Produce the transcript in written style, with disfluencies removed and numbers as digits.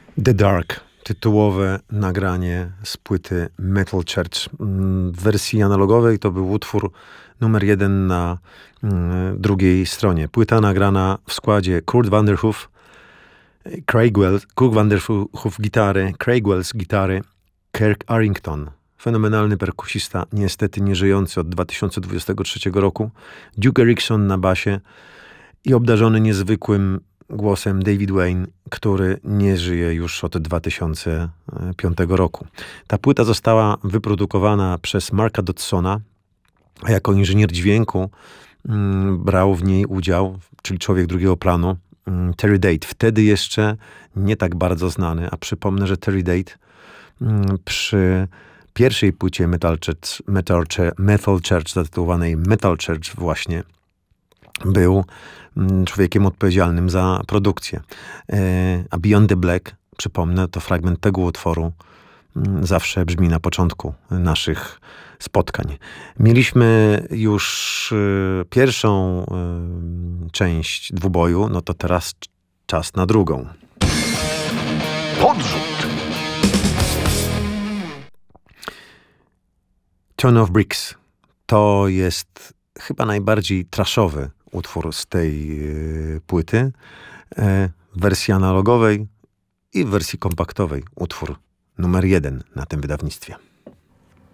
The Dark, tytułowe nagranie z płyty Metal Church. W wersji analogowej to był utwór numer 1 na drugiej stronie. Płyta nagrana w składzie Kurt Vanderhoof, Kurt Vanderhoof gitary, Craig Wells gitary, Kirk Arrington, fenomenalny perkusista, niestety nieżyjący od 2023 roku, Duke Erickson na basie i obdarzony niezwykłym głosem David Wayne, który nie żyje już od 2005 roku. Ta płyta została wyprodukowana przez Marka Dodsona, a jako inżynier dźwięku brał w niej udział, czyli człowiek drugiego planu, Terry Date. Wtedy jeszcze nie tak bardzo znany, a przypomnę, że Terry Date przy pierwszej płycie Metal Church zatytułowanej Metal Church właśnie był człowiekiem odpowiedzialnym za produkcję. A Beyond the Black, przypomnę, to fragment tego utworu zawsze brzmi na początku naszych spotkań. Mieliśmy już pierwszą część dwuboju, no to teraz czas na drugą. Podrzut! Ton of Bricks to jest chyba najbardziej trashowy utwór z tej płyty. W wersji analogowej i w wersji kompaktowej utwór numer 1 na tym wydawnictwie.